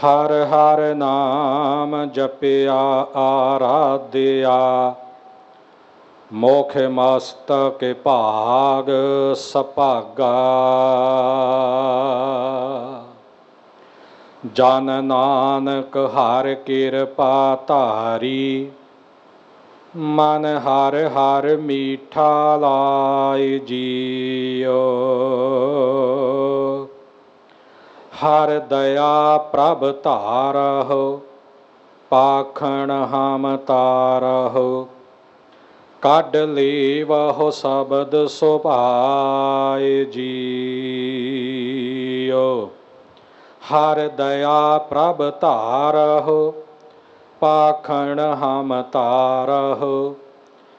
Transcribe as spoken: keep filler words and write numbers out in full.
ਹਰ ਹਰ ਨਾਮ ਜਪਿਆ ਆਰਾਧਿਆ, ਮੋਖ ਮਸਤਕ ਭਾਗ ਸਭਾਗਾ। ਜਨ ਨਾਨਕ ਹਰ ਕਿਰਪਾ ਧਾਰੀ, ਮਨ ਹਰ ਹਰ ਮੀਠਾ ਲਾਇ ਜੀਓ। ਹਰ ਦਇਆ ਪ੍ਰਭ ਧਾਰਹੁ, ਪਾਖਣ ਹਮ ਤਾਰਹੁ। ਕੱਢ ਲੀਵਹੁ ਸ਼ਬਦ ਸੁਭਾਇ ਜੀਓ। ਹਰ ਦਇਆ ਪ੍ਰਭ ਧਾਰਹੁ, ਪਾਖਣ ਹਮ ਤਾਰਹੁ।